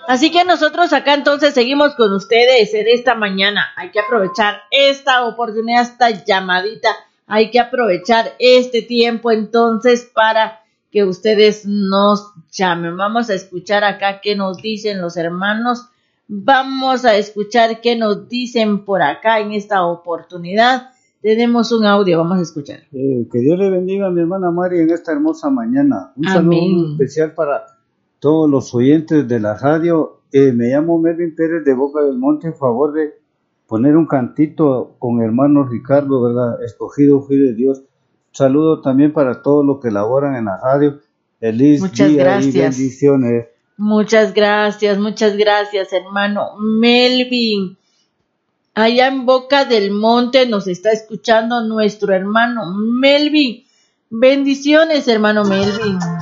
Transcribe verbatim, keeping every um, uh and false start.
Así que nosotros acá entonces seguimos con ustedes en esta mañana. Hay que aprovechar esta oportunidad, esta llamadita. Hay que aprovechar este tiempo entonces para que ustedes nos llamen. Vamos a escuchar acá qué nos dicen los hermanos. Vamos a escuchar qué nos dicen por acá en esta oportunidad. Tenemos un audio, vamos a escuchar. Eh, que Dios le bendiga a mi hermana Mari en esta hermosa mañana. Un Amén. saludo muy especial para todos los oyentes de la radio. Eh, me llamo Melvin Pérez de Boca del Monte. En favor de poner un cantito con hermano Ricardo, ¿verdad? Escogido fui de Dios. Saludo también para todos los que laboran en la radio. Feliz Muchas día gracias. y bendiciones. Muchas gracias, muchas gracias, hermano Melvin. Allá en Boca del Monte nos está escuchando nuestro hermano Melvin. Bendiciones, hermano Melvin.